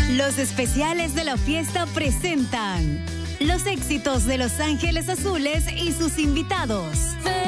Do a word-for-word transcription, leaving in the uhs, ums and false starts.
Los especiales de la fiesta presentan los éxitos de Los Ángeles Azules y sus invitados.